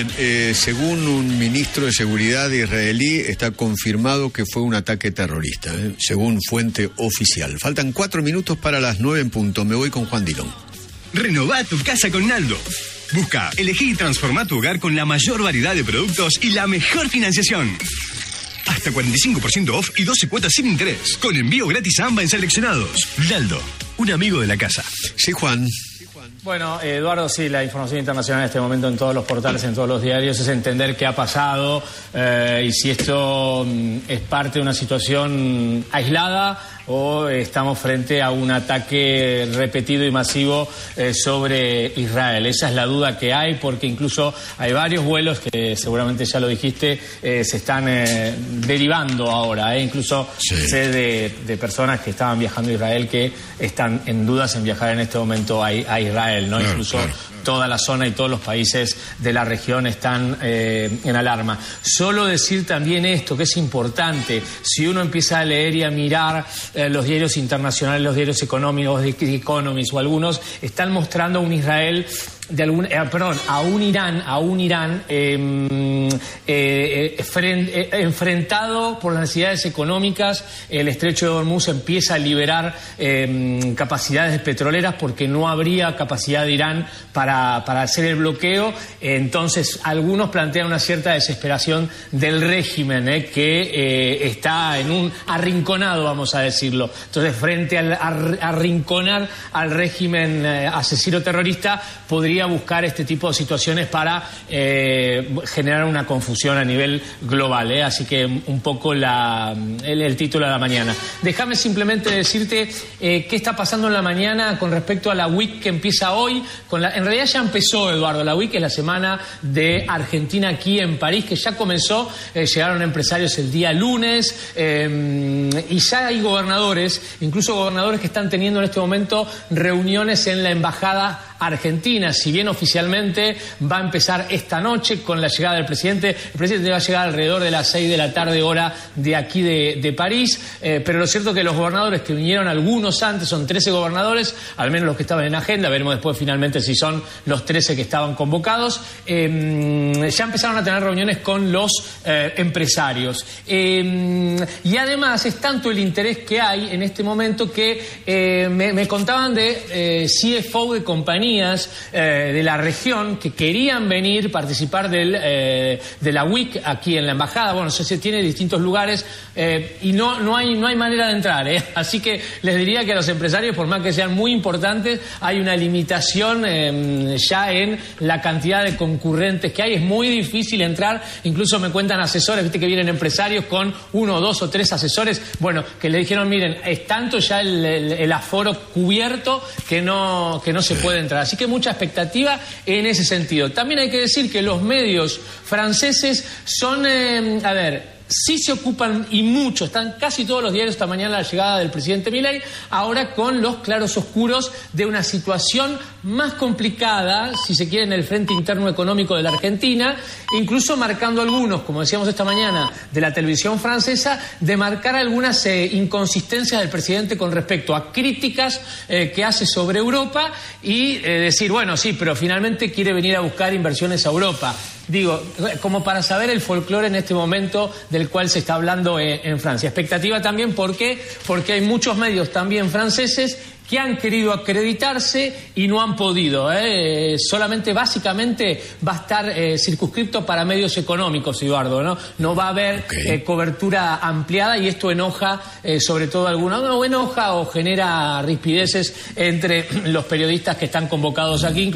Bien, según un ministro de Seguridad israelí, está confirmado que fue un ataque terrorista, según fuente oficial. Faltan 4 minutos para las 9 en punto. Me voy con Juan Dilón. Renová tu casa con Naldo. Busca, elegí y transformá tu hogar con la mayor variedad de productos y la mejor financiación. Hasta 45% off y 12 cuotas sin interés. Con envío gratis a AMBA en seleccionados. Naldo, un amigo de la casa. Sí, Juan. Bueno, Eduardo, sí, la información internacional en este momento en todos los portales, en todos los diarios, es entender qué ha pasado y si esto es parte de una situación aislada o estamos frente a un ataque repetido y masivo sobre Israel. Esa es la duda que hay, porque incluso hay varios vuelos que seguramente ya lo dijiste, se están derivando ahora. Incluso sí. Sé de personas que estaban viajando a Israel que están en dudas en viajar en este momento a Israel, ¿no? Incluso toda la zona y todos los países de la región están en alarma. Solo decir también esto, que es importante, si uno empieza a leer y a mirar los diarios internacionales, los diarios económicos, The Economist o algunos, están mostrando a un Israel a un Irán enfrentado por las necesidades económicas. El estrecho de Hormuz empieza a liberar capacidades petroleras porque no habría capacidad de Irán para hacer el bloqueo. Entonces algunos plantean una cierta desesperación del régimen que está en un arrinconado, vamos a decirlo. Entonces, frente a arrinconar al régimen asesino terrorista, podría buscar este tipo de situaciones para generar una confusión a nivel global. Así que un poco el título de la mañana. Déjame simplemente decirte qué está pasando en la mañana con respecto a la WIC que empieza hoy. En realidad ya empezó, Eduardo, la WIC, es la semana de Argentina aquí en París, que ya comenzó. Llegaron empresarios el día lunes y ya hay gobernadores, incluso gobernadores que están teniendo en este momento reuniones en la embajada argentina. Si bien oficialmente va a empezar esta noche con la llegada del presidente. El presidente va a llegar alrededor de las 6 de la tarde, hora de aquí de París, pero lo cierto es que los gobernadores que vinieron, algunos antes, son 13 gobernadores, al menos los que estaban en agenda, veremos después finalmente si son los 13 que estaban convocados, ya empezaron a tener reuniones con los empresarios. Y además es tanto el interés que hay en este momento que me contaban de CFO de compañías de la región que querían venir, participar de la WIC aquí en la embajada. Bueno, se tiene distintos lugares y no hay manera de entrar, así que les diría que a los empresarios, por más que sean muy importantes, hay una limitación ya en la cantidad de concurrentes que hay. Es muy difícil entrar. Incluso me cuentan asesores, viste que vienen empresarios con 1, 2 o 3 asesores, bueno, que le dijeron, miren, es tanto ya el aforo cubierto que no se puede entrar. Así que mucha expectativa en ese sentido. También hay que decir que los medios franceses son, sí se ocupan, y mucho, están casi todos los diarios esta mañana, la llegada del presidente Milei, ahora con los claros oscuros de una situación más complicada, si se quiere, en el frente interno económico de la Argentina, incluso marcando algunos, como decíamos esta mañana, de la televisión francesa, de marcar algunas inconsistencias del presidente con respecto a críticas que hace sobre Europa y decir, bueno, sí, pero finalmente quiere venir a buscar inversiones a Europa. Digo, como para saber el folclore en este momento del cual se está hablando en Francia. Expectativa también porque hay muchos medios también franceses que han querido acreditarse y no han podido. Solamente, básicamente, va a estar circunscripto para medios económicos, Eduardo, ¿no? No va a haber cobertura ampliada, y esto enoja, sobre todo enoja o genera rispideces entre los periodistas que están convocados aquí.